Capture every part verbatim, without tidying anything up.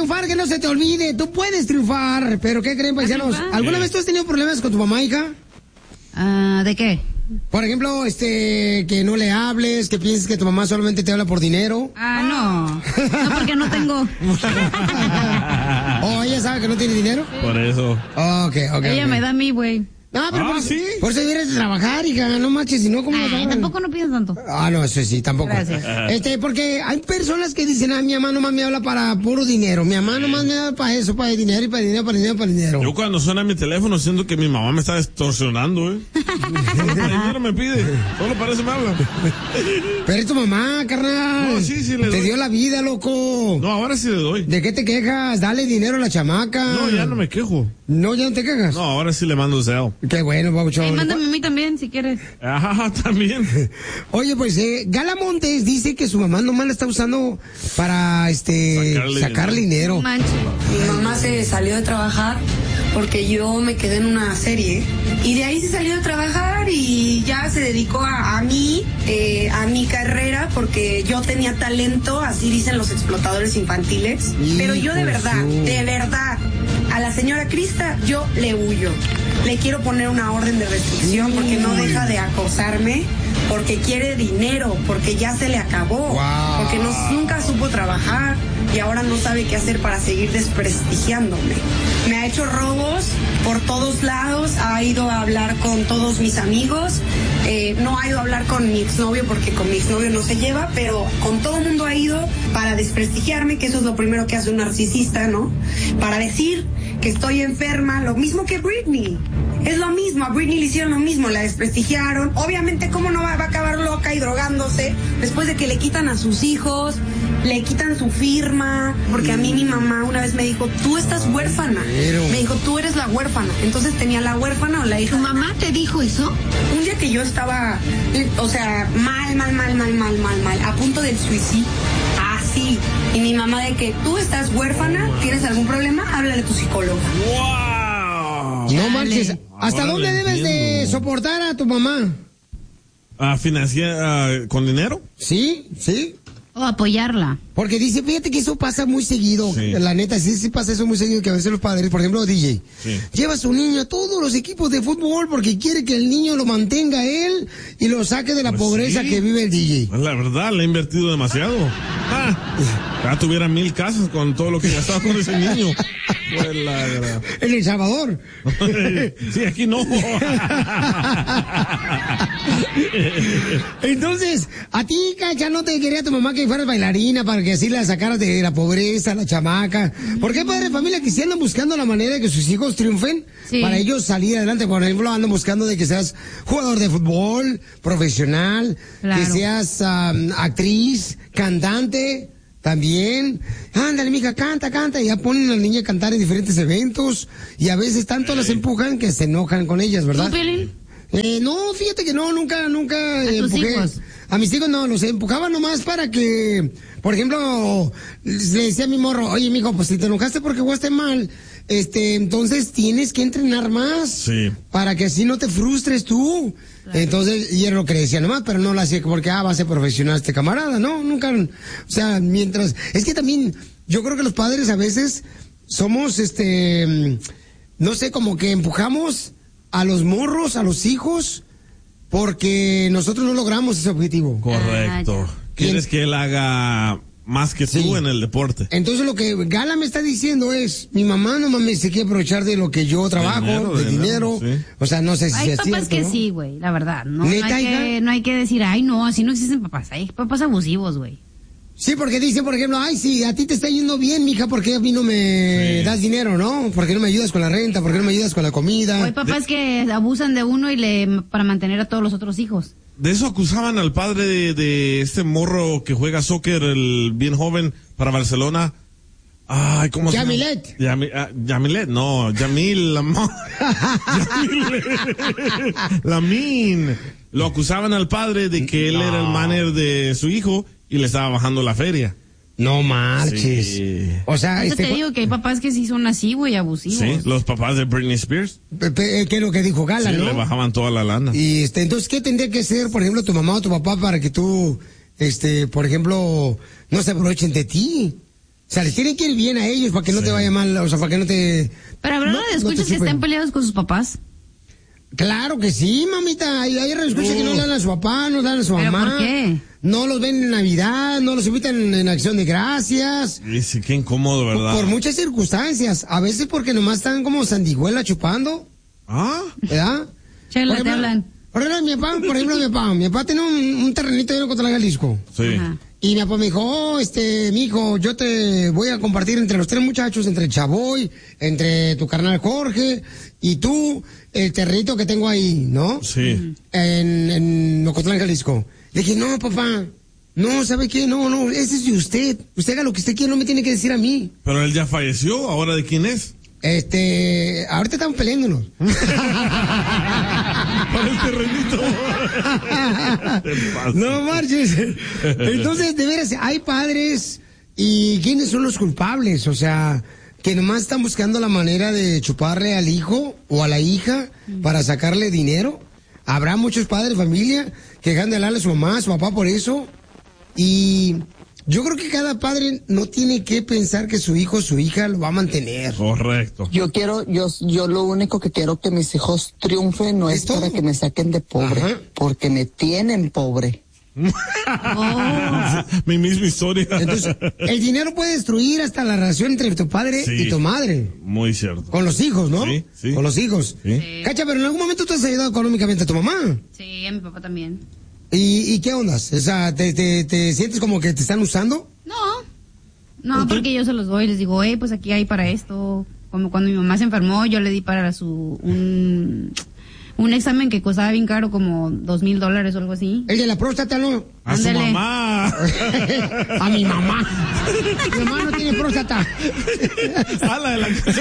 triunfar, que no se te olvide. Tú puedes triunfar. Pero ¿qué creen, paisanos? ¿Alguna vez tú has tenido problemas con tu mamá, hija? Ah, uh, ¿de qué? Por ejemplo, este, que no le hables, que pienses que tu mamá solamente te habla por dinero. Ah, no. No, porque no tengo. ¿O ella sabe que no tiene dinero? Por eso. Ok, ok. Ella okay. me da a mí, güey. No, pero ah, por, ¿sí? por eso debes de trabajar, hija, no manches, si no, ¿cómo Ay, lo tampoco no pides tanto. Ah, no, eso sí, tampoco. Gracias. Este, porque hay personas que dicen, ah, mi mamá nomás me habla para puro dinero, mi mamá nomás me habla para eso, para dinero y para dinero, para dinero, para dinero. Yo cuando suena mi teléfono siento que mi mamá me está extorsionando, ¿eh? Solo para dinero me pide, solo para eso me habla. Pero es tu mamá, carnal. No, sí, sí le Te doy. dio la vida, loco. No, ahora sí le doy. ¿De qué te quejas? Dale dinero a la chamaca. No, ya no me quejo. No, ya no te quejas. No, ahora sí le mando Zelle. Qué bueno, babuchón. Hey, mándame a mí también, si quieres. Ajá, también. Oye, pues, eh, Gala Montes dice que su mamá nomás la está usando para, este, Sacarle sacarle dinero. No manches. Mi mamá se salió de trabajar porque yo me quedé en una serie y de ahí se salió de trabajar y ya se dedicó a, a mí, eh, a mi carrera, porque yo tenía talento, así dicen los explotadores infantiles. Pero yo de verdad, de verdad, a la señora Crista yo le huyo. Le quiero poner una orden de restricción porque no deja de acosarme, porque quiere dinero, porque ya se le acabó, Wow. porque no, nunca supo trabajar y ahora no sabe qué hacer para seguir desprestigiándome. Me ha hecho robos por todos lados, ha ido a hablar con todos mis amigos, eh, no ha ido a hablar con mi exnovio porque con mi exnovio no se lleva, pero con todo el mundo ha ido para desprestigiarme, que eso es lo primero que hace un narcisista, ¿no? Para decir que estoy enferma, lo mismo que Britney. Es lo mismo, a Britney le hicieron lo mismo, la desprestigiaron. Obviamente, ¿cómo no va, va a acabar loca y drogándose después de que le quitan a sus hijos, le quitan su firma? Porque a mí mi mamá una vez me dijo, tú estás huérfana. Me dijo, tú eres la huérfana. Entonces tenía la huérfana o la hija. ¿Tu mamá te dijo eso? Un día que yo estaba, o sea, mal, mal, mal, mal, mal, mal, mal, a punto del suicidio. Así. Y mi mamá de que tú estás huérfana, ¿tienes algún problema? Háblale a tu psicóloga. ¡Wow! No manches. ¿Hasta Ahora dónde le debes de entiendo. soportar a tu mamá? ¿A financiar con dinero? Sí, sí. O apoyarla. Porque dice, fíjate que eso pasa muy seguido. Sí. La neta, sí, sí pasa eso muy seguido, que a veces los padres, por ejemplo, D J, Sí. lleva a su niño a todos los equipos de fútbol porque quiere que el niño lo mantenga él y lo saque de la Pues pobreza sí. que vive el D J. La verdad, le he invertido demasiado. Ah, ya tuviera mil casas con todo lo que gastaba con ese niño. Pues la gra- En El Salvador. Sí, aquí no. Entonces, a ti, Cacha, no te quería tu mamá que fueras bailarina para que así la sacaras de la pobreza, la chamaca. ¿Por qué padres de familia que si andan buscando la manera de que sus hijos triunfen? Sí. Para ellos salir adelante. Por ejemplo, andan buscando de que seas jugador de fútbol, profesional, Claro. que seas um, actriz, cantante. También, ándale, mija, canta, canta, y ya ponen a la niña a cantar en diferentes eventos, y a veces tanto las empujan que se enojan con ellas, ¿verdad? ¿Tú, Piolín? Eh, no, fíjate que no, nunca, nunca ¿A tus empujé. hijos? A mis hijos no, los empujaba nomás para que, por ejemplo, le decía a mi morro, oye, mijo, pues si te enojaste porque jugaste mal, este, entonces tienes que entrenar más. Sí. Para que así no te frustres tú. Claro. Entonces, y era lo que le decía nomás, pero no lo hacía porque, ah, va a ser profesional este camarada, no, nunca, o sea, mientras, es que también, yo creo que los padres a veces somos, este, no sé, como que empujamos a los morros, a los hijos, porque nosotros no logramos ese objetivo. Correcto. Ah, ¿Quieres que él haga más que tú Sí. en el deporte? Entonces lo que Gala me está diciendo es, mi mamá no mames se quiere aprovechar de lo que yo trabajo, de dinero, dinero, de dinero, sí. o sea, no sé si Hay es papás cierto, que ¿no? sí, güey, la verdad. No, no, ¿Neta, hay que, hija? no hay que decir, ay, no, así no existen papás. Hay papás abusivos, güey. Sí, porque dice, por ejemplo, ay, sí, a ti te está yendo bien, mija, ¿por qué a mí no me Sí. das dinero, no? ¿Por qué no me ayudas con la renta? ¿Por qué no me ayudas con la O comida? hay papás que abusan de uno y le para mantener a todos los otros hijos. De eso acusaban al padre de, de este morro que juega soccer, el bien joven, para Barcelona. Ay, ¿cómo Yamilet. se llama? Yami, ah, Yamilet, no, Yamil, Lam- Yamilet. Lamin. Lo acusaban al padre de que él No. era el manager de su hijo y le estaba bajando la feria. No marches. Sí. O sea, Yo este, te digo que hay papás que sí son así, güey, abusivos. Sí, los papás de Britney Spears. pe- pe- ¿qué es lo que dijo Gala, Sí, no? le bajaban toda la lana. Y este, entonces, ¿qué tendría que ser, por ejemplo, tu mamá o tu papá para que tú, este, por ejemplo, no se aprovechen de ti? sea, les tienen que ir bien a ellos para que no sí. te vaya mal, o sea, para que no te... Pero habrá no, de escuchas no que estén peleados con sus papás. Claro que sí, mamita. Hay, hay escuchas uh. que no le dan a su papá, no le dan a su ¿Pero mamá. ¿Por qué? No los ven en Navidad, no los invitan en, en Acción de Gracias. Sí, qué incómodo, ¿verdad? Por, por muchas circunstancias. A veces porque nomás están como sanguijuela chupando. ¿Ah? ¿Verdad? Chela, te hablan. Por ejemplo, mi papá, por ejemplo, mi papá, mi papá tiene un, un terrenito lleno contra la Jalisco. Sí. Ajá. Y mi papá me dijo, oh, este, mijo, yo te voy a compartir entre los tres muchachos, entre el Chaboy, entre tu carnal Jorge y tú, el territo que tengo ahí, ¿no? Sí. En, en Ocotlán, Jalisco. Le dije, no, papá, no, ¿sabe qué? No, no, ese es de usted. Usted haga lo que usted quiera, no me tiene que decir a mí. Pero él ya falleció, ¿ahora de quién es? Este, ahorita estamos peleándonos. Por el terrenito. No marches. Entonces, de veras, hay padres y ¿quiénes son los culpables? O sea, que nomás están buscando la manera de chuparle al hijo o a la hija para sacarle dinero. Habrá muchos padres de familia que dejan de hablarle a su mamá, a su papá por eso. Y yo creo que cada padre no tiene que pensar que su hijo o su hija lo va a mantener. Correcto. Yo quiero, yo, yo lo único que quiero que mis hijos triunfen no es, es para que me saquen de pobre, ajá, porque me tienen pobre. Oh. Mi misma historia. Entonces, el dinero puede destruir hasta la relación entre tu padre sí, y tu madre. Muy cierto. Con los hijos, ¿no? Sí, sí. Con los hijos. Sí. Sí. Cacha, pero en algún momento tú has ayudado económicamente a tu mamá. Sí, a mi papá también. ¿Y, y qué ondas? O sea, ¿te, te, te sientes como que te están usando? No, no, porque yo se los doy, les digo, hey, pues aquí hay para esto. Como cuando mi mamá se enfermó, yo le di para su un, un examen que costaba bien caro, como dos mil dólares o algo así. El de la próstata, ¿no? A Ándale. Su mamá. A mi mamá. Mi mamá no tiene próstata. A la de la casa.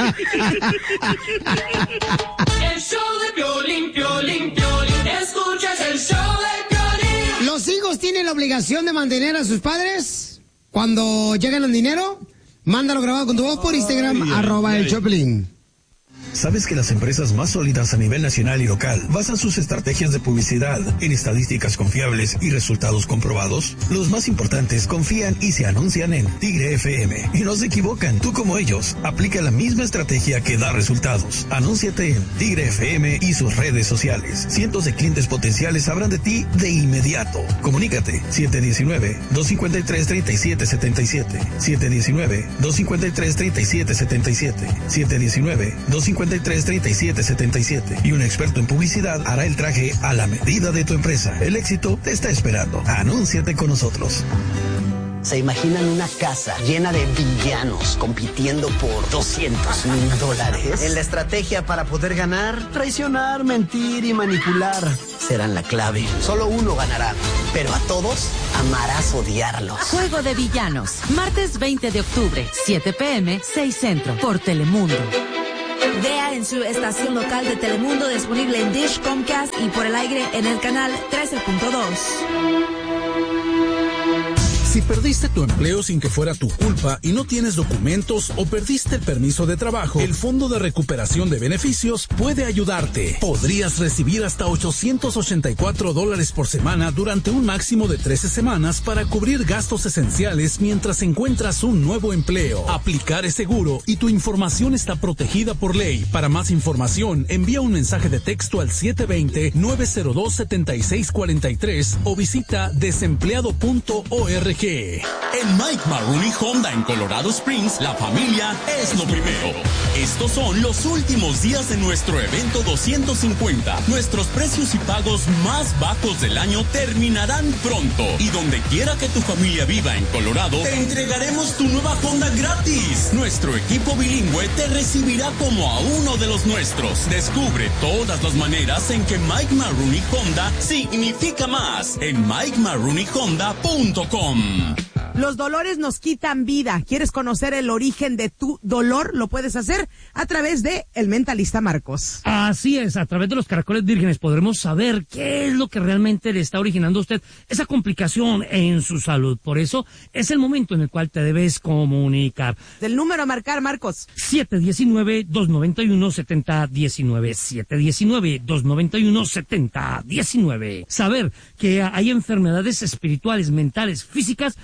El show de Piolín, Piolín, Piolín. Escuchas el show de Piolín. ¿Los hijos tienen la obligación de mantener a sus padres cuando llegan el dinero? Mándalo grabado con tu voz por Instagram, ay, arroba ay. el Choplin. ¿Sabes que las empresas más sólidas a nivel nacional y local basan sus estrategias de publicidad en estadísticas confiables y resultados comprobados? Los más importantes confían y se anuncian en Tigre F M. Y no se equivocan, tú como ellos. Aplica la misma estrategia que da resultados. Anúnciate en Tigre F M y sus redes sociales. Cientos de clientes potenciales sabrán de ti de inmediato. Comunícate siete uno nueve, dos cinco tres, tres siete siete siete. siete uno nueve, dos cinco tres, tres siete siete siete. siete uno nueve, dos cinco tres, tres siete siete siete y un experto en publicidad hará el traje a la medida de tu empresa. El éxito te está esperando. Anúnciate con nosotros. ¿Se imaginan una casa llena de villanos compitiendo por doscientos mil dólares? En la estrategia para poder ganar, traicionar, mentir y manipular serán la clave. Solo uno ganará, pero a todos amarás odiarlos. Juego de Villanos, martes veinte de octubre, siete p m, seis Centro, por Telemundo. Vea en su estación local de Telemundo, disponible en Dish, Comcast y por el aire en el canal trece punto dos. Si perdiste tu empleo sin que fuera tu culpa y no tienes documentos o perdiste el permiso de trabajo, el Fondo de Recuperación de Beneficios puede ayudarte. Podrías recibir hasta ochocientos ochenta y cuatro dólares por semana durante un máximo de trece semanas para cubrir gastos esenciales mientras encuentras un nuevo empleo. Aplicar es seguro y tu información está protegida por ley. Para más información, envía un mensaje de texto al siete dos cero, nueve cero dos, siete seis cuatro tres o visita desempleado punto org. En Mike Maroney Honda en Colorado Springs, la familia es lo primero. Estos son los últimos días de nuestro evento doscientos cincuenta. Nuestros precios y pagos más bajos del año terminarán pronto. Y donde quiera que tu familia viva en Colorado, te entregaremos tu nueva Honda gratis. Nuestro equipo bilingüe te recibirá como a uno de los nuestros. Descubre todas las maneras en que Mike Maroney Honda significa más en mike maroney honda punto com. Los dolores nos quitan vida. ¿Quieres conocer el origen de tu dolor? Lo puedes hacer a través de El Mentalista Marcos. Así es, a través de los caracoles vírgenes podremos saber qué es lo que realmente le está originando a usted esa complicación en su salud. Por eso es el momento en el cual te debes comunicar. Del número a marcar, Marcos. siete uno nueve, dos nueve uno, siete cero uno nueve. siete uno nueve, dos nueve uno, siete cero uno nueve. Saber que hay enfermedades espirituales, mentales, físicas que son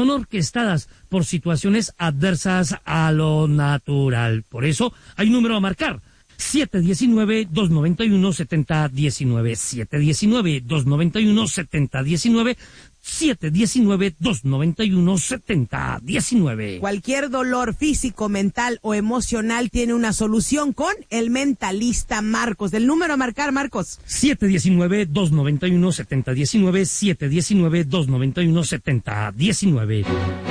son orquestadas por situaciones adversas a lo natural. Por eso hay un número a marcar. siete uno nueve, dos nueve uno, siete cero uno nueve, siete uno nueve, dos nueve uno, siete cero uno nueve, siete uno nueve, dos nueve uno, siete cero uno nueve. Cualquier dolor físico, mental o emocional tiene una solución con el mentalista Marcos. Del número a marcar, Marcos. siete uno nueve, dos nueve uno, siete cero uno nueve, siete uno nueve, dos nueve uno, siete cero uno nueve.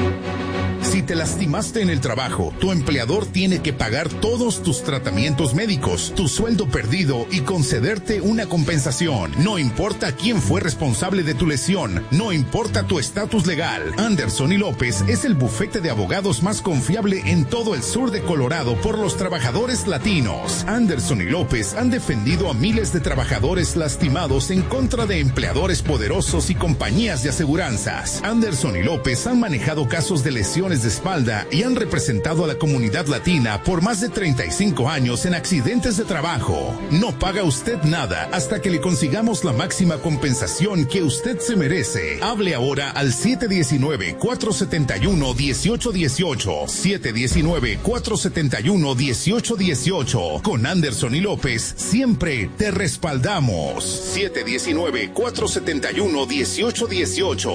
Si te lastimaste en el trabajo, tu empleador tiene que pagar todos tus tratamientos médicos, tu sueldo perdido y concederte una compensación. No importa quién fue responsable de tu lesión, no importa tu estatus legal. Anderson y López es el bufete de abogados más confiable en todo el sur de Colorado por los trabajadores latinos. Anderson y López han defendido a miles de trabajadores lastimados en contra de empleadores poderosos y compañías de aseguranzas. Anderson y López han manejado casos de lesiones de espalda y han representado a la comunidad latina por más de treinta y cinco años en accidentes de trabajo. No paga usted nada hasta que le consigamos la máxima compensación que usted se merece. Hable ahora al siete uno nueve, cuatro siete uno, uno ocho uno ocho, siete uno nueve, cuatro siete uno, uno ocho uno ocho. Con Anderson y López siempre te respaldamos. siete uno nueve, cuatro siete uno, uno ocho uno ocho.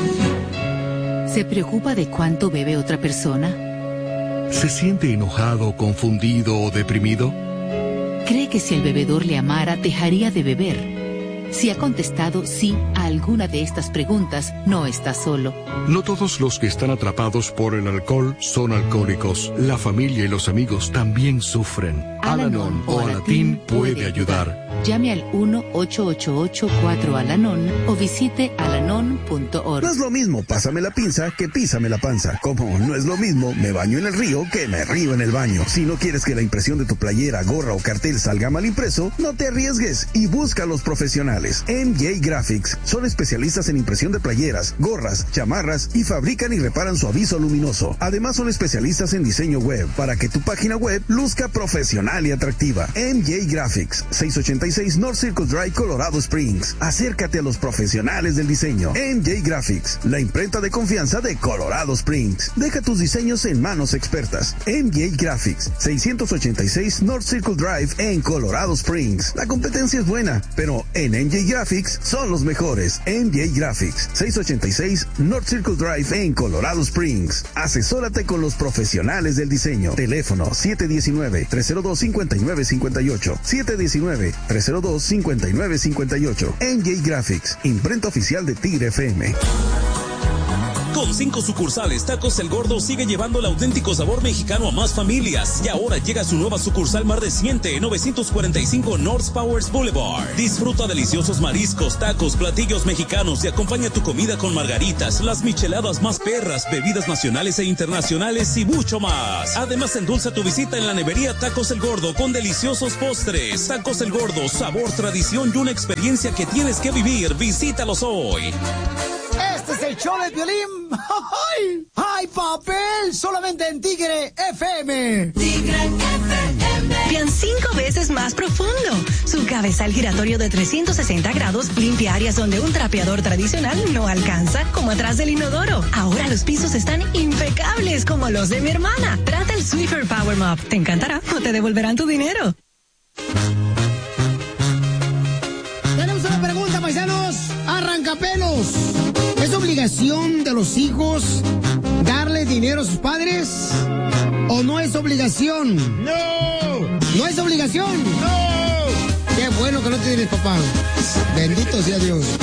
¿Se preocupa de cuánto bebe otra persona? ¿Se siente enojado, confundido o deprimido? ¿Cree que si el bebedor le amara, dejaría de beber? Si ha contestado sí a alguna de estas preguntas, no está solo. No todos los que están atrapados por el alcohol son alcohólicos. La familia y los amigos también sufren. Al-Anon o Alatín puede ayudar. Llame al uno ocho ocho ocho cuatro Al-Anon o visite alanon punto org. No es lo mismo pásame la pinza que písame la panza. Como no es lo mismo me baño en el río que me río en el baño. Si no quieres que la impresión de tu playera, gorra o cartel salga mal impreso, no te arriesgues y busca a los profesionales. M J Graphics son especialistas en impresión de playeras, gorras, chamarras y fabrican y reparan su aviso luminoso. Además son especialistas en diseño web para que tu página web luzca profesional y atractiva. M J Graphics, seiscientos ochenta y seis North Circle Drive, Colorado Springs. Acércate a los profesionales del diseño. M J Graphics, la imprenta de confianza de Colorado Springs. Deja tus diseños en manos expertas. M J Graphics, seiscientos ochenta y seis North Circle Drive en Colorado Springs. La competencia es buena, pero en M J Graphics son los mejores. M J Graphics, seiscientos ochenta y seis North Circle Drive en Colorado Springs. Asesórate con los profesionales del diseño. Teléfono siete uno nueve, tres cero dos, cinco nueve cinco ocho, siete uno nueve, tres cero dos, cinco nueve cinco ocho. M J Graphics, imprenta oficial de Tigre F M. Con cinco sucursales, Tacos El Gordo sigue llevando el auténtico sabor mexicano a más familias. Y ahora llega su nueva sucursal más reciente, novecientos cuarenta y cinco North Powers Boulevard. Disfruta deliciosos mariscos, tacos, platillos mexicanos y acompaña tu comida con margaritas, las micheladas más perras, bebidas nacionales e internacionales y mucho más. Además, endulza tu visita en la nevería Tacos El Gordo con deliciosos postres. Tacos El Gordo, sabor, tradición y una experiencia que tienes que vivir. Visítalos hoy. Este es el show de Piolín. ¡Ay! ¡Ay, papel! Solamente en Tigre F M. Tigre F M. Vean cinco veces más profundo. Su cabezal giratorio de trescientos sesenta grados limpia áreas donde un trapeador tradicional no alcanza, como atrás del inodoro. Ahora los pisos están impecables, como los de mi hermana. Trata el Swiffer Power Mop. Te encantará o te devolverán tu dinero. Tenemos una pregunta, paisanos. Arrancapelos. ¿Es obligación de los hijos darle dinero a sus padres? ¿O no es obligación? ¡No! ¿No es obligación? ¡No! Qué bueno que no tienes papá. Bendito sea Dios.